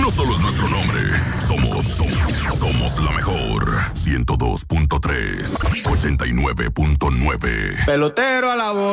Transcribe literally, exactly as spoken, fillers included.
no solo es nuestro nombre, somos, somos, somos la mejor. ciento dos punto tres, ochenta y nueve punto nueve. Pelotero a la bola.